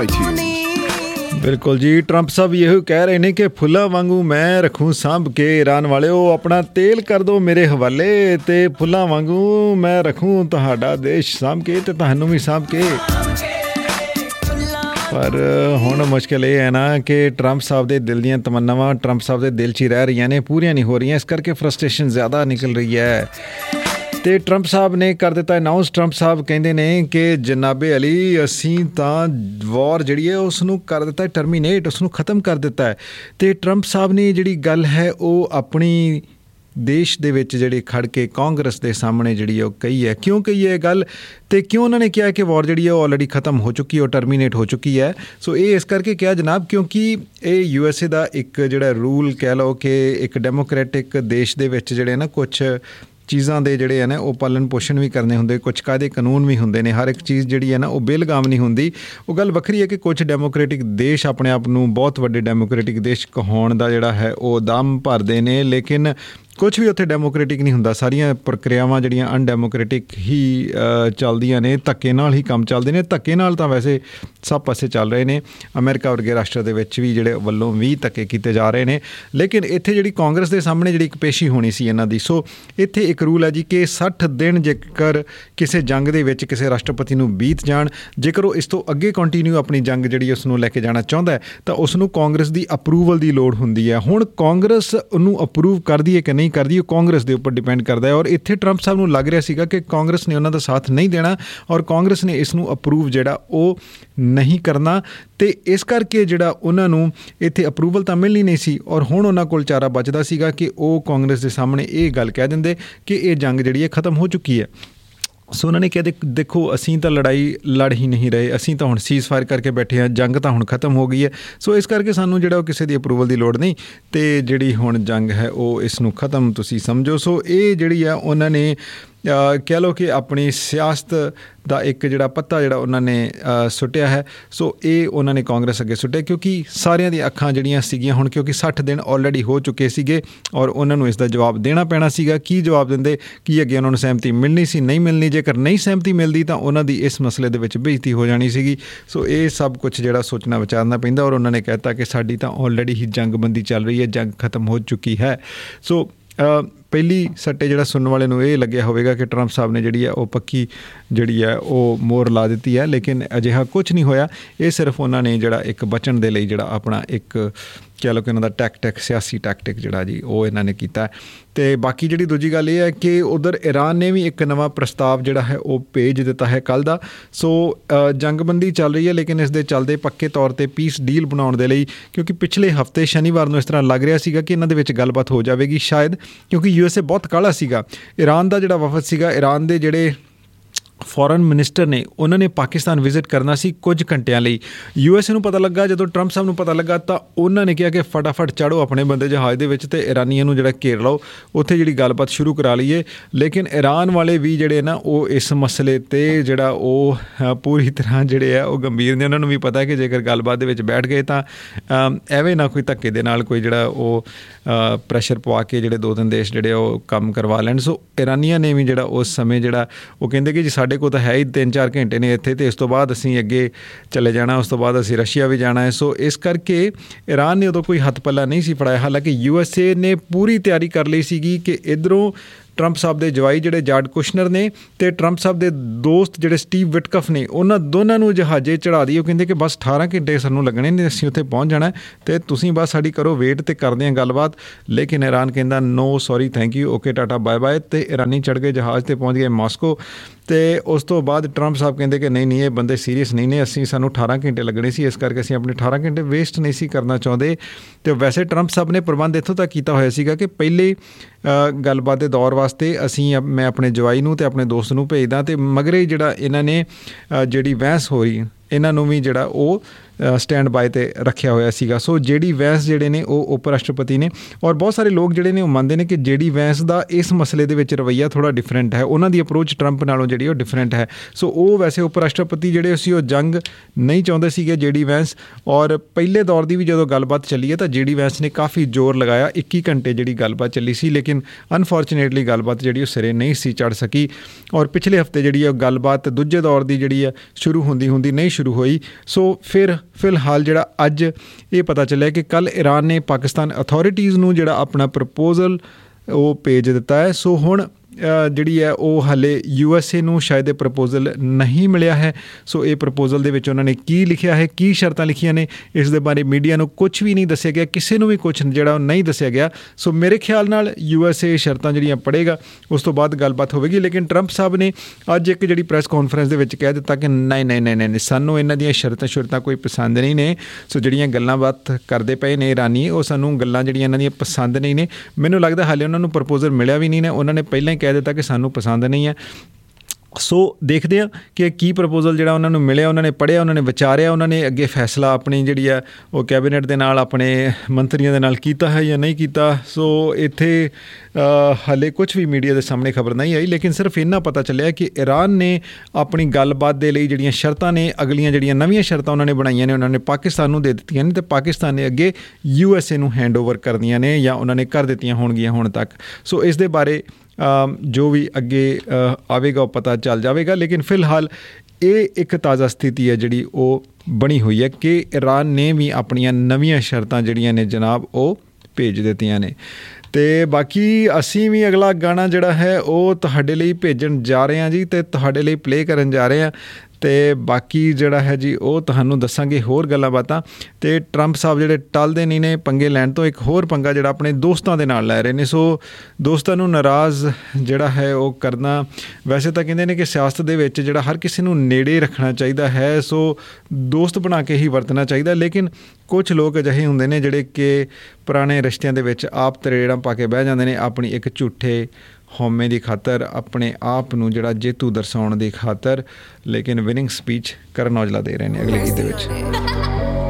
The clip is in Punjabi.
ਬਿਲਕੁਲ ਜੀ, ਟਰੰਪ ਸਾਹਿਬ ਇਹੋ ਕਹਿ ਰਹੇ ਨੇ ਕਿ ਫੁੱਲਾਂ ਵਾਂਗੂ ਮੈਂ ਰੱਖੂੰ ਸਾਂਭ ਕੇ। ਈਰਾਨ ਵਾਲਿਓ, ਆਪਣਾ ਤੇਲ ਕਰ ਦਿਓ ਮੇਰੇ ਹਵਾਲੇ, ਤੇ ਫੁੱਲਾਂ ਵਾਂਗੂ ਮੈਂ ਰੱਖੂੰ ਤੁਹਾਡਾ ਦੇਸ਼ ਸਾਂਭ ਕੇ ਤੇ ਤੁਹਾਨੂੰ ਵੀ ਸਾਂਭ ਕੇ। ਪਰ ਹੁਣ ਮੁਸ਼ਕਿਲ ਇਹ ਹੈ ਨਾ ਕਿ ਟਰੰਪ ਸਾਹਿਬ ਦੇ ਦਿਲ ਦੀਆਂ ਤਮੰਨਾਵਾਂ ਟਰੰਪ ਸਾਹਿਬ ਦੇ ਦਿਲ 'ਚ ਹੀ ਰਹਿ ਰਹੀਆਂ ਨੇ, ਪੂਰੀਆਂ ਨਹੀਂ ਹੋ ਰਹੀਆਂ। ਇਸ ਕਰਕੇ ਫਰਸਟ੍ਰੇਸ਼ਨ ਜ਼ਿਆਦਾ ਨਿਕਲ ਰਹੀ ਹੈ। ਅਤੇ ਟਰੰਪ ਸਾਹਿਬ ਨੇ ਕਰ ਦਿੱਤਾ ਅਨਾਊਂਸ। ਟਰੰਪ ਸਾਹਿਬ ਕਹਿੰਦੇ ਨੇ ਕਿ ਜਨਾਬੇ ਅਲੀ, ਅਸੀਂ ਤਾਂ ਵਾਰ ਜਿਹੜੀ ਹੈ ਉਸ ਨੂੰ ਕਰ ਦਿੱਤਾ ਟਰਮੀਨੇਟ, ਉਸ ਨੂੰ ਖ਼ਤਮ ਕਰ ਦਿੱਤਾ ਹੈ। ਅਤੇ ਟਰੰਪ ਸਾਹਿਬ ਨੇ ਜਿਹੜੀ ਗੱਲ ਹੈ ਉਹ ਆਪਣੀ ਦੇਸ਼ ਦੇ ਵਿੱਚ ਜਿਹੜੇ ਖੜ੍ਹ ਕੇ ਕਾਂਗਰਸ ਦੇ ਸਾਹਮਣੇ ਜਿਹੜੀ ਉਹ ਕਹੀ ਹੈ। ਕਿਉਂ ਕਹੀ ਹੈ ਇਹ ਗੱਲ, ਅਤੇ ਕਿਉਂ ਉਹਨਾਂ ਨੇ ਕਿਹਾ ਕਿ ਵਾਰ ਜਿਹੜੀ ਹੈ ਉਹ ਆਲਰੇਡੀ ਖਤਮ ਹੋ ਚੁੱਕੀ ਹੈ, ਉਹ ਟਰਮੀਨੇਟ ਹੋ ਚੁੱਕੀ ਹੈ। ਸੋ ਇਹ ਇਸ ਕਰਕੇ ਕਿਹਾ ਜਨਾਬ, ਕਿਉਂਕਿ ਇਹ USA ਦਾ ਇੱਕ ਜਿਹੜਾ ਰੂਲ ਕਹਿ ਲਓ ਕਿ ਇੱਕ ਡੈਮੋਕ੍ਰੈਟਿਕ ਦੇਸ਼ ਦੇ ਵਿੱਚ ਜਿਹੜੇ ਨਾ ਕੁਛ ਚੀਜ਼ਾਂ ਦੇ ਜਿਹੜੇ ਹੈ ਨਾ ਉਹ ਪਾਲਣ ਪੋਸ਼ਣ ਵੀ ਕਰਨੇ ਹੁੰਦੇ, ਕੁਛ ਕਾਇਦੇ ਕਾਨੂੰਨ ਵੀ ਹੁੰਦੇ ਨੇ। ਹਰ ਇੱਕ ਚੀਜ਼ ਜਿਹੜੀ ਹੈ ਨਾ ਉਹ ਬੇਲਗਾਮ ਨਹੀਂ ਹੁੰਦੀ। ਉਹ ਗੱਲ ਵੱਖਰੀ ਹੈ ਕਿ ਕੁਛ ਡੈਮੋਕ੍ਰੈਟਿਕ ਦੇਸ਼ ਆਪਣੇ ਆਪ ਨੂੰ ਬਹੁਤ ਵੱਡੇ ਡੈਮੋਕ੍ਰੈਟਿਕ ਦੇਸ਼ ਕਹਾਉਣ ਦਾ ਜਿਹੜਾ ਹੈ ਉਹ ਦਮ ਭਰਦੇ ਨੇ, ਲੇਕਿਨ ਕੁਛ ਵੀ ਉੱਥੇ ਡੈਮੋਕ੍ਰੈਟਿਕ ਨਹੀਂ ਹੁੰਦਾ। ਸਾਰੀਆਂ ਪ੍ਰਕਿਰਿਆਵਾਂ ਜਿਹੜੀਆਂ ਅਨਡੈਮੋਕ੍ਰੈਟਿਕ ਹੀ ਚੱਲਦੀਆਂ ਨੇ, ਧੱਕੇ ਨਾਲ ਹੀ ਕੰਮ ਚੱਲਦੇ ਨੇ। ਧੱਕੇ ਨਾਲ ਤਾਂ ਵੈਸੇ ਸਭ ਪਾਸੇ ਚੱਲ ਰਹੇ ਨੇ, ਅਮਰੀਕਾ ਵਰਗੇ ਰਾਸ਼ਟਰ ਦੇ ਵਿੱਚ ਵੀ ਜਿਹੜੇ ਵੱਲੋਂ ਵੀ ਧੱਕੇ ਕੀਤੇ ਜਾ ਰਹੇ ਨੇ। ਲੇਕਿਨ ਇੱਥੇ ਜਿਹੜੀ ਕਾਂਗਰਸ ਦੇ ਸਾਹਮਣੇ ਜਿਹੜੀ ਇੱਕ ਪੇਸ਼ੀ ਹੋਣੀ ਸੀ ਇਹਨਾਂ ਦੀ, ਸੋ ਇੱਥੇ ਇੱਕ ਰੂਲ ਹੈ ਜੀ ਕਿ 60 ਦਿਨ ਜੇਕਰ ਕਿਸੇ ਜੰਗ ਦੇ ਵਿੱਚ ਕਿਸੇ ਰਾਸ਼ਟਰਪਤੀ ਨੂੰ ਬੀਤ ਜਾਣ, ਜੇਕਰ ਉਹ ਇਸ ਤੋਂ ਅੱਗੇ ਕੰਟੀਨਿਊ ਆਪਣੀ ਜੰਗ ਜਿਹੜੀ ਉਸ ਨੂੰ ਲੈ ਕੇ ਜਾਣਾ ਚਾਹੁੰਦਾ ਹੈ ਤਾਂ ਉਸ ਨੂੰ ਕਾਂਗਰਸ ਦੀ ਅਪਰੂਵਲ ਦੀ ਲੋੜ ਹੁੰਦੀ ਹੈ। ਹੁਣ ਕਾਂਗਰਸ ਉਹਨੂੰ ਅਪਰੂਵ ਕਰਦੀ ਹੈ ਕਿ ਨਹੀਂ ਕਰਦੀ, ਉਹ ਕਾਂਗਰਸ ਦੇ ਉੱਪਰ ਡਿਪੈਂਡ ਕਰਦਾ ਹੈ। ਔਰ ਇੱਥੇ ਟਰੰਪ ਸਾਹਿਬ ਨੂੰ ਲੱਗ ਰਿਹਾ ਸੀਗਾ ਕਿ ਕਾਂਗਰਸ ਨੇ ਉਹਨਾਂ ਦਾ ਸਾਥ ਨਹੀਂ ਦੇਣਾ ਔਰ ਕਾਂਗਰਸ ਨੇ ਇਸ ਨੂੰ ਅਪਰੂਵ ਜਿਹੜਾ ਉਹ ਨਹੀਂ ਕਰਨਾ, ਅਤੇ ਇਸ ਕਰਕੇ ਜਿਹੜਾ ਉਹਨਾਂ ਨੂੰ ਇੱਥੇ ਅਪਰੂਵਲ ਤਾਂ ਮਿਲਣੀ ਨਹੀਂ ਸੀ। ਔਰ ਹੁਣ ਉਹਨਾਂ ਕੋਲ ਚਾਰਾ ਬਚਦਾ ਸੀਗਾ ਕਿ ਉਹ ਕਾਂਗਰਸ ਦੇ ਸਾਹਮਣੇ ਇਹ ਗੱਲ ਕਹਿ ਦਿੰਦੇ ਕਿ ਇਹ ਜੰਗ ਜਿਹੜੀ ਹੈ ਖ਼ਤਮ ਹੋ ਚੁੱਕੀ ਹੈ। ਸੋ ਉਹਨਾਂ ਨੇ ਕਿਹਾ ਦੇਖੋ ਅਸੀਂ ਤਾਂ ਲੜਾਈ ਲੜ ਹੀ ਨਹੀਂ ਰਹੇ, ਅਸੀਂ ਤਾਂ ਹੁਣ ਸੀਜ਼ ਫਾਇਰ ਕਰਕੇ ਬੈਠੇ ਹਾਂ, ਜੰਗ ਤਾਂ ਹੁਣ ਖ਼ਤਮ ਹੋ ਗਈ ਹੈ। ਸੋ ਇਸ ਕਰਕੇ ਸਾਨੂੰ ਜਿਹੜਾ ਉਹ ਕਿਸੇ ਦੀ ਅਪਰੂਵਲ ਦੀ ਲੋੜ ਨਹੀਂ, ਅਤੇ ਜਿਹੜੀ ਹੁਣ ਜੰਗ ਹੈ ਉਹ ਇਸ ਨੂੰ ਖ਼ਤਮ ਤੁਸੀਂ ਸਮਝੋ। ਸੋ ਇਹ ਜਿਹੜੀ ਆ ਉਹਨਾਂ ਨੇ ਕਹਿ ਲਓ ਕਿ ਆਪਣੀ ਸਿਆਸਤ ਦਾ ਇੱਕ ਜਿਹੜਾ ਪੱਤਾ ਜਿਹੜਾ ਉਹਨਾਂ ਨੇ ਸੁੱਟਿਆ ਹੈ। ਸੋ ਇਹ ਉਹਨਾਂ ਨੇ ਕਾਂਗਰਸ ਅੱਗੇ ਸੁੱਟਿਆ ਕਿਉਂਕਿ ਸਾਰਿਆਂ ਦੀਆਂ ਅੱਖਾਂ ਜਿਹੜੀਆਂ ਸੀਗੀਆਂ ਹੁਣ, ਕਿਉਂਕਿ 60 ਦਿਨ ਆਲਰੇਡੀ ਹੋ ਚੁੱਕੇ ਸੀਗੇ ਔਰ ਉਹਨਾਂ ਨੂੰ ਇਸ ਦਾ ਜਵਾਬ ਦੇਣਾ ਪੈਣਾ ਸੀਗਾ। ਕੀ ਜਵਾਬ ਦਿੰਦੇ, ਕੀ ਅੱਗੇ ਉਹਨਾਂ ਨੂੰ ਸਹਿਮਤੀ ਮਿਲਣੀ ਸੀ, ਨਹੀਂ ਮਿਲਣੀ। ਜੇਕਰ ਨਹੀਂ ਸਹਿਮਤੀ ਮਿਲਦੀ ਤਾਂ ਉਹਨਾਂ ਦੀ ਇਸ ਮਸਲੇ ਦੇ ਵਿੱਚ ਬੇਇੱਜ਼ਤੀ ਹੋ ਜਾਣੀ ਸੀਗੀ। ਸੋ ਇਹ ਸਭ ਕੁਛ ਜਿਹੜਾ ਸੋਚਣਾ ਵਿਚਾਰਨਾ ਪੈਂਦਾ ਔਰ ਉਹਨਾਂ ਨੇ ਕਹਿਤਾ ਕਿ ਸਾਡੀ ਤਾਂ ਆਲਰੇਡੀ ਹੀ ਜੰਗਬੰਦੀ ਚੱਲ ਰਹੀ ਹੈ, ਜੰਗ ਖਤਮ ਹੋ ਚੁੱਕੀ ਹੈ। ਸੋ ਪਹਿਲੀ ਸੱਟੇ ਜਿਹੜਾ ਸੁਣਨ ਵਾਲੇ ਨੂੰ ਇਹ ਲੱਗਿਆ ਹੋਵੇਗਾ ਕਿ ਟਰੰਪ ਸਾਹਿਬ ਨੇ ਜਿਹੜੀ ਹੈ ਉਹ ਪੱਕੀ ਜਿਹੜੀ ਹੈ ਉਹ ਮੋਹਰ ਲਾ ਦਿੱਤੀ ਹੈ, ਲੇਕਿਨ ਅਜਿਹਾ ਕੁਛ ਨਹੀਂ ਹੋਇਆ। ਇਹ ਸਿਰਫ ਉਹਨਾਂ ਨੇ ਜਿਹੜਾ ਇੱਕ ਬਚਣ ਦੇ ਲਈ ਜਿਹੜਾ ਆਪਣਾ ਇੱਕ ਕਹਿ ਲਓ ਕਿ ਉਹਨਾਂ ਦਾ ਸਿਆਸੀ ਟੈਕਟਿਕ ਜਿਹੜਾ ਜੀ ਉਹ ਇਹਨਾਂ ਨੇ ਕੀਤਾ। ਅਤੇ ਬਾਕੀ ਜਿਹੜੀ ਦੂਜੀ ਗੱਲ ਇਹ ਹੈ ਕਿ ਉੱਧਰ ਈਰਾਨ ਨੇ ਵੀ ਇੱਕ ਨਵਾਂ ਪ੍ਰਸਤਾਵ ਜਿਹੜਾ ਹੈ ਉਹ ਭੇਜ ਦਿੱਤਾ ਹੈ ਕੱਲ੍ਹ ਦਾ। ਸੋ ਜੰਗਬੰਦੀ ਚੱਲ ਰਹੀ ਹੈ, ਲੇਕਿਨ ਇਸ ਦੇ ਚੱਲਦੇ ਪੱਕੇ ਤੌਰ 'ਤੇ ਪੀਸ ਡੀਲ ਬਣਾਉਣ ਦੇ ਲਈ, ਕਿਉਂਕਿ ਪਿਛਲੇ ਹਫ਼ਤੇ ਸ਼ਨੀਵਾਰ ਨੂੰ ਇਸ ਤਰ੍ਹਾਂ ਲੱਗ ਰਿਹਾ ਸੀਗਾ ਕਿ ਇਹਨਾਂ ਦੇ ਵਿੱਚ ਗੱਲਬਾਤ ਹੋ ਜਾਵੇਗੀ ਸ਼ਾਇਦ, ਕਿਉਂਕਿ USA ਬਹੁਤ ਕਾਹਲਾ ਸੀਗਾ। ਈਰਾਨ ਦਾ ਜਿਹੜਾ ਵਫਦ ਸੀਗਾ, ਈਰਾਨ ਦੇ ਜਿਹੜੇ ਫੋਰਨ ਮਿਨਿਸਟਰ ਨੇ ਉਹਨਾਂ ਨੇ ਪਾਕਿਸਤਾਨ ਵਿਜ਼ਿਟ ਕਰਨਾ ਸੀ ਕੁਝ ਘੰਟਿਆਂ ਲਈ। USA ਨੂੰ ਪਤਾ ਲੱਗਾ, ਜਦੋਂ ਟਰੰਪ ਸਾਹਿਬ ਨੂੰ ਪਤਾ ਲੱਗਾ ਤਾਂ ਉਹਨਾਂ ਨੇ ਕਿਹਾ ਕਿ ਫਟਾਫਟ ਚੜ੍ਹੋ ਆਪਣੇ ਬੰਦੇ ਜਹਾਜ਼ ਦੇ ਵਿੱਚ ਅਤੇ ਇਰਾਨੀਆਂ ਨੂੰ ਜਿਹੜਾ ਘੇਰ ਲਓ, ਉੱਥੇ ਜਿਹੜੀ ਗੱਲਬਾਤ ਸ਼ੁਰੂ ਕਰਾ ਲਈਏ। ਲੇਕਿਨ ਈਰਾਨ ਵਾਲੇ ਵੀ ਜਿਹੜੇ ਨਾ ਉਹ ਇਸ ਮਸਲੇ 'ਤੇ ਜਿਹੜਾ ਉਹ ਪੂਰੀ ਤਰ੍ਹਾਂ ਜਿਹੜੇ ਆ ਉਹ ਗੰਭੀਰ ਨੇ। ਉਹਨਾਂ ਨੂੰ ਵੀ ਪਤਾ ਕਿ ਜੇਕਰ ਗੱਲਬਾਤ ਦੇ ਵਿੱਚ ਬੈਠ ਗਏ ਤਾਂ ਐਵੇਂ ਨਾ ਕੋਈ ਧੱਕੇ ਦੇ ਨਾਲ ਕੋਈ ਜਿਹੜਾ ਉਹ ਪ੍ਰੈਸ਼ਰ ਪਵਾ ਕੇ ਜਿਹੜੇ 2-3 ਦੇਸ਼ ਜਿਹੜੇ ਉਹ ਕੰਮ ਕਰਵਾ ਲੈਣ। ਸੋ ਇਰਾਨੀਆਂ ਨੇ ਵੀ ਜਿਹੜਾ ਉਸ ਸਮੇਂ ਜਿਹੜਾ ਉਹ ਕਹਿੰਦੇ ਕਿ ਜੀ ਸਾਡੇ ਕੋਲ ਤਾਂ ਹੈ ਹੀ 3-4 ਘੰਟੇ ਨੇ ਇੱਥੇ, ਅਤੇ ਇਸ ਤੋਂ ਬਾਅਦ ਅਸੀਂ ਅੱਗੇ ਚਲੇ ਜਾਣਾ, ਉਸ ਤੋਂ ਬਾਅਦ ਅਸੀਂ ਰਸ਼ੀਆ ਵੀ ਜਾਣਾ ਹੈ। ਸੋ ਇਸ ਕਰਕੇ ਈਰਾਨ ਨੇ ਉਦੋਂ ਕੋਈ ਹੱਥ ਪੱਲਾ ਨਹੀਂ ਸੀ ਫੜਾਇਆ। ਹਾਲਾਂਕਿ USA ਨੇ ਪੂਰੀ ਤਿਆਰੀ ਕਰ ਲਈ ਸੀਗੀ ਕਿ ਇੱਧਰੋਂ ਟਰੰਪ ਸਾਹਿਬ ਦੇ ਜਵਾਈ ਜਿਹੜੇ ਜਾਰਜ ਕੁਸ਼ਨਰ ਨੇ ਅਤੇ ਟਰੰਪ ਸਾਹਿਬ ਦੇ ਦੋਸਤ ਜਿਹੜੇ ਸਟੀਵ ਵਿਟਕਫ ਨੇ, ਉਹਨਾਂ ਦੋਨਾਂ ਨੂੰ ਜਹਾਜ਼ੇ ਚੜ੍ਹਾ ਦਈਏ। ਉਹ ਕਹਿੰਦੇ ਕਿ ਬਸ 18 ਘੰਟੇ ਸਾਨੂੰ ਲੱਗਣੇ ਨੇ, ਅਸੀਂ ਉੱਥੇ ਪਹੁੰਚ ਜਾਣਾ ਅਤੇ ਤੁਸੀਂ ਬਸ ਸਾਡੀ ਕਰੋ ਵੇਟ ਅਤੇ ਕਰਦੇ ਹਾਂ ਗੱਲਬਾਤ। ਲੇਕਿਨ ਈਰਾਨ ਕਹਿੰਦਾ ਨੋ sorry thank you, okay tata bye bye, ਅਤੇ ਈਰਾਨੀ ਚੜ੍ਹ ਗਏ ਜਹਾਜ਼ 'ਤੇ ਪਹੁੰਚ ਗਏ ਮਾਸਕੋ। ਅਤੇ ਉਸ ਤੋਂ ਬਾਅਦ ਟਰੰਪ ਸਾਹਿਬ ਕਹਿੰਦੇ ਕਿ ਨਹੀਂ ਇਹ ਬੰਦੇ ਸੀਰੀਅਸ ਨਹੀਂ ਨੇ, ਸਾਨੂੰ 18 ਘੰਟੇ ਲੱਗਣੇ ਸੀ, ਇਸ ਕਰਕੇ ਅਸੀਂ ਆਪਣੇ 18 ਘੰਟੇ ਵੇਸਟ ਨਹੀਂ ਸੀ ਕਰਨਾ ਚਾਹੁੰਦੇ। ਅਤੇ ਵੈਸੇ ਟਰੰਪ ਸਾਹਿਬ ਨੇ ਪ੍ਰਬੰਧ ਇੱਥੋਂ ਤੱਕ ਕੀਤਾ ਹੋਇਆ ਸੀਗਾ ਕਿ ਪਹਿਲੇ ਗੱਲਬਾਤ ਦੇ ਦੌਰ ਵਾਸਤੇ ਮੈਂ ਆਪਣੇ ਜਵਾਈ ਨੂੰ ਅਤੇ ਆਪਣੇ ਦੋਸਤ ਨੂੰ ਭੇਜਦਾ, ਅਤੇ ਮਗਰੇ ਜਿਹੜਾ ਇਹਨਾਂ ਨੇ ਜਿਹੜੀ ਬਹਿਸ ਹੋ ਰਹੀ ਇਹਨਾਂ ਨੂੰ ਵੀ ਜਿਹੜਾ ਉਹ ਸਟੈਂਡ ਬਾਏ 'ਤੇ ਰੱਖਿਆ ਹੋਇਆ ਸੀਗਾ। ਸੋ ਜਿਹੜੀ ਵੈਂਸ ਜਿਹੜੇ ਨੇ ਉਹ ਉਪ ਰਾਸ਼ਟਰਪਤੀ ਨੇ, ਔਰ ਬਹੁਤ ਸਾਰੇ ਲੋਕ ਜਿਹੜੇ ਨੇ ਉਹ ਮੰਨਦੇ ਨੇ ਕਿ ਜਿਹੜੀ ਵੈਂਸ ਦਾ ਇਸ ਮਸਲੇ ਦੇ ਵਿੱਚ ਰਵੱਈਆ ਥੋੜ੍ਹਾ ਡਿਫਰੈਂਟ ਹੈ, ਉਹਨਾਂ ਦੀ ਅਪਰੋਚ ਟਰੰਪ ਨਾਲੋਂ ਜਿਹੜੀ ਉਹ ਡਿਫਰੈਂਟ ਹੈ। ਸੋ ਉਹ ਵੈਸੇ ਉਪ ਰਾਸ਼ਟਰਪਤੀ ਜਿਹੜੇ ਸੀ ਉਹ ਜੰਗ ਨਹੀਂ ਚਾਹੁੰਦੇ ਸੀਗੇ ਜਿਹੜੀ ਵੈਂਸ, ਔਰ ਪਹਿਲੇ ਦੌਰ ਦੀ ਵੀ ਜਦੋਂ ਗੱਲਬਾਤ ਚੱਲੀ ਹੈ ਤਾਂ ਜਿਹੜੀ ਵੈਂਸ ਨੇ ਕਾਫੀ ਜ਼ੋਰ ਲਗਾਇਆ। 21 ਘੰਟੇ ਜਿਹੜੀ ਗੱਲਬਾਤ ਚੱਲੀ ਸੀ, ਲੇਕਿਨ ਅਨਫੋਰਚੂਨੇਟਲੀ ਗੱਲਬਾਤ ਜਿਹੜੀ ਉਹ ਸਿਰੇ ਨਹੀਂ ਸੀ ਚੜ੍ਹ ਸਕੀ। ਔਰ ਪਿਛਲੇ ਹਫ਼ਤੇ ਜਿਹੜੀ ਉਹ ਗੱਲਬਾਤ ਦੂਜੇ ਦੌਰ ਦੀ ਜਿਹੜੀ ਹੈ ਸ਼ੁਰੂ ਹੁੰਦੀ ਨਹੀਂ शुरू हुई। सो फिर फिलहाल जिहड़ा अज ये पता चलिया कि कल ईरान ने पाकिस्तान अथॉरिटीज़ नूं जिहड़ा अपना प्रपोजल वो भेज दिता है। सो हुण ਜਿਹੜੀ ਹੈ ਉਹ ਹਾਲੇ USA ਨੂੰ ਸ਼ਾਇਦ ਇਹ ਪ੍ਰਪੋਜ਼ਲ ਨਹੀਂ ਮਿਲਿਆ ਹੈ। ਸੋ ਇਹ ਪ੍ਰਪੋਜ਼ਲ ਦੇ ਵਿੱਚ ਉਹਨਾਂ ਨੇ ਕੀ ਲਿਖਿਆ ਹੈ, ਕੀ ਸ਼ਰਤਾਂ ਲਿਖੀਆਂ ਨੇ, ਇਸ ਦੇ ਬਾਰੇ ਮੀਡੀਆ ਨੂੰ ਕੁਝ ਵੀ ਨਹੀਂ ਦੱਸਿਆ ਗਿਆ, ਕਿਸੇ ਨੂੰ ਵੀ ਕੁਝ ਜਿਹੜਾ ਉਹ ਨਹੀਂ ਦੱਸਿਆ ਗਿਆ। ਸੋ ਮੇਰੇ ਖਿਆਲ ਨਾਲ USA ਸ਼ਰਤਾਂ ਜਿਹੜੀਆਂ ਪੜ੍ਹੇਗਾ ਉਸ ਤੋਂ ਬਾਅਦ ਗੱਲਬਾਤ ਹੋਵੇਗੀ। ਲੇਕਿਨ ਟਰੰਪ ਸਾਹਿਬ ਨੇ ਅੱਜ ਇੱਕ ਜਿਹੜੀ ਪ੍ਰੈਸ ਕਾਨਫਰੰਸ ਦੇ ਵਿੱਚ ਕਹਿ ਦਿੱਤਾ ਕਿ ਨਹੀਂ ਸਾਨੂੰ ਇਹਨਾਂ ਦੀਆਂ ਸ਼ਰਤਾਂ ਕੋਈ ਪਸੰਦ ਨਹੀਂ ਨੇ। ਸੋ ਜਿਹੜੀਆਂ ਗੱਲਾਂ ਬਾਤ ਕਰਦੇ ਪਏ ਨੇ ਇਰਾਨੀ, ਉਹ ਸਾਨੂੰ ਗੱਲਾਂ ਜਿਹੜੀਆਂ ਇਹਨਾਂ ਦੀਆਂ ਪਸੰਦ ਨਹੀਂ ਨੇ। ਮੈਨੂੰ ਲੱਗਦਾ ਹਾਲੇ ਉਹਨਾਂ ਨੂੰ ਪ੍ਰਪੋਜ਼ਲ ਮਿਲਿਆ ਵੀ ਨਹੀਂ ਨੇ, ਉਹਨਾਂ ਨੇ ਪਹਿਲਾਂ ਹੀ ਕਹਿ ਦਿੱਤਾ ਕਿ ਸਾਨੂੰ ਪਸੰਦ ਨਹੀਂ ਹੈ। ਸੋ ਦੇਖਦੇ ਹਾਂ ਕਿ ਕੀ ਪ੍ਰਪੋਜ਼ਲ ਜਿਹੜਾ ਉਹਨਾਂ ਨੂੰ ਮਿਲਿਆ, ਉਹਨਾਂ ਨੇ ਪੜ੍ਹਿਆ, ਉਹਨਾਂ ਨੇ ਵਿਚਾਰਿਆ, ਉਹਨਾਂ ਨੇ ਅੱਗੇ ਫੈਸਲਾ ਆਪਣੀ ਜਿਹੜੀ ਆ ਉਹ ਕੈਬਨਿਟ ਦੇ ਨਾਲ ਆਪਣੇ ਮੰਤਰੀਆਂ ਦੇ ਨਾਲ ਕੀਤਾ ਹੈ ਜਾਂ ਨਹੀਂ ਕੀਤਾ। ਸੋ ਇੱਥੇ ਹਾਲੇ ਕੁਝ ਵੀ ਮੀਡੀਆ ਦੇ ਸਾਹਮਣੇ ਖਬਰ ਨਹੀਂ ਆਈ, ਲੇਕਿਨ ਸਿਰਫ ਇੰਨਾ ਪਤਾ ਚੱਲਿਆ ਕਿ ਈਰਾਨ ਨੇ ਆਪਣੀ ਗੱਲਬਾਤ ਦੇ ਲਈ ਜਿਹੜੀਆਂ ਸ਼ਰਤਾਂ ਨੇ, ਅਗਲੀਆਂ ਜਿਹੜੀਆਂ ਨਵੀਆਂ ਸ਼ਰਤਾਂ ਉਹਨਾਂ ਨੇ ਬਣਾਈਆਂ ਨੇ, ਉਹਨਾਂ ਨੇ ਪਾਕਿਸਤਾਨ ਨੂੰ ਦੇ ਦਿੱਤੀਆਂ ਨੇ ਅਤੇ ਪਾਕਿਸਤਾਨ ਨੇ ਅੱਗੇ USA ਨੂੰ ਹੈਂਡਓਵਰ ਕਰਨੀਆਂ ਨੇ ਜਾਂ ਉਹਨਾਂ ਨੇ ਕਰ ਦਿੱਤੀਆਂ ਹੋਣਗੀਆਂ ਹੁਣ ਤੱਕ। ਸੋ ਇਸ ਦੇ ਬਾਰੇ ਜੋ ਵੀ ਅੱਗੇ ਆਵੇਗਾ ਉਹ ਪਤਾ ਚੱਲ ਜਾਵੇਗਾ। ਲੇਕਿਨ ਫਿਲਹਾਲ ਇਹ ਇੱਕ ਤਾਜ਼ਾ ਸਥਿਤੀ ਹੈ ਜਿਹੜੀ ਉਹ ਬਣੀ ਹੋਈ ਹੈ ਕਿ ਈਰਾਨ ਨੇ ਵੀ ਆਪਣੀਆਂ ਨਵੀਆਂ ਸ਼ਰਤਾਂ ਜਿਹੜੀਆਂ ਨੇ ਜਨਾਬ ਉਹ ਭੇਜ ਦਿੱਤੀਆਂ ਨੇ। ਅਤੇ ਬਾਕੀ ਅਸੀਂ ਵੀ ਅਗਲਾ ਗਾਣਾ ਜਿਹੜਾ ਹੈ ਉਹ ਤੁਹਾਡੇ ਲਈ ਭੇਜਣ ਜਾ ਰਹੇ ਹਾਂ ਜੀ, ਅਤੇ ਤੁਹਾਡੇ ਲਈ ਪਲੇਅ ਕਰਨ ਜਾ ਰਹੇ ਹਾਂ। ਅਤੇ ਬਾਕੀ ਜਿਹੜਾ ਹੈ ਜੀ ਉਹ ਤੁਹਾਨੂੰ ਦੱਸਾਂਗੇ ਹੋਰ ਗੱਲਾਂ ਬਾਤਾਂ। ਅਤੇ ਟਰੰਪ ਸਾਹਿਬ ਜਿਹੜੇ ਟਲਦੇ ਨਹੀਂ ਨੇ ਪੰਗੇ ਲੈਣ ਤੋਂ, ਇੱਕ ਹੋਰ ਪੰਗਾ ਜਿਹੜਾ ਆਪਣੇ ਦੋਸਤਾਂ ਦੇ ਨਾਲ ਲੈ ਰਹੇ ਨੇ। ਸੋ ਦੋਸਤਾਂ ਨੂੰ ਨਾਰਾਜ਼ ਜਿਹੜਾ ਹੈ ਉਹ ਕਰਨਾ, ਵੈਸੇ ਤਾਂ ਕਹਿੰਦੇ ਨੇ ਕਿ ਸਿਆਸਤ ਦੇ ਵਿੱਚ ਜਿਹੜਾ ਹਰ ਕਿਸੇ ਨੂੰ ਨੇੜੇ ਰੱਖਣਾ ਚਾਹੀਦਾ ਹੈ, ਸੋ ਦੋਸਤ ਬਣਾ ਕੇ ਹੀ ਵਰਤਣਾ ਚਾਹੀਦਾ। ਲੇਕਿਨ ਕੁਛ ਲੋਕ ਅਜਿਹੇ ਹੁੰਦੇ ਨੇ ਜਿਹੜੇ ਕਿ ਪੁਰਾਣੇ ਰਿਸ਼ਤਿਆਂ ਦੇ ਵਿੱਚ ਆਪ ਤਰੇੜਾਂ ਪਾ ਕੇ ਬਹਿ ਜਾਂਦੇ ਨੇ ਆਪਣੀ ਇੱਕ ਝੂਠੇ ਹਉਮੈ ਦੀ ਖਾਤਰ, ਆਪਣੇ ਆਪ ਨੂੰ ਜਿਹੜਾ ਜੇਤੂ ਦਰਸਾਉਣ ਦੀ ਖਾਤਰ। ਲੇਕਿਨ ਵਿਨਿੰਗ ਸਪੀਚ ਕਰਨ ਔਜਲਾ ਦੇ ਰਹੇ ਨੇ ਅਗਲੇ ਗੀਤ ਦੇ ਵਿੱਚ।